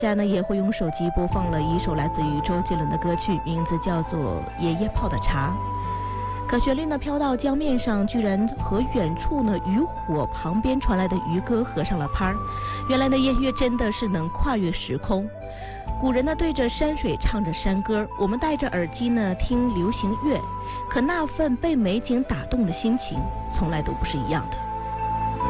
大家呢也会用手机播放了一首来自于周杰伦的歌曲，名字叫做《爷爷泡的茶》。可旋律呢飘到江面上，居然和远处呢渔火旁边传来的渔歌合上了拍儿。原来呢音乐真的是能跨越时空。古人呢对着山水唱着山歌，我们戴着耳机呢听流行乐，可那份被美景打动的心情从来都不是一样的。